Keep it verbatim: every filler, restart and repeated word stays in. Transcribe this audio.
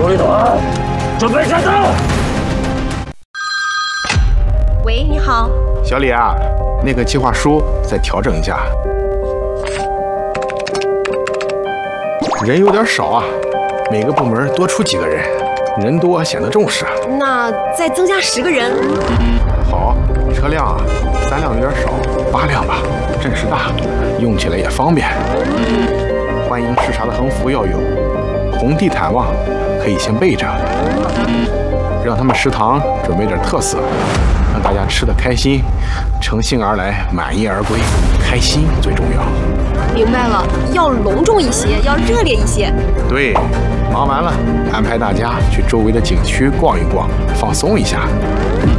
一团，准备战斗。 喂，你好， 小李啊，那个计划书再调整一下，人有点少啊，每个部门多出几个人，人多显得重视。 那再增加十个人。 好，车辆啊，三辆有点少，八辆吧，阵势大，用起来也方便。欢迎视察的横幅要有，红地毯望可以先备着，让他们食堂准备点特色，让大家吃得开心，乘兴而来，满意而归，开心最重要。 明白了，要隆重一些，要热烈一些。 对，忙完了，安排大家去周围的景区逛一逛，放松一下。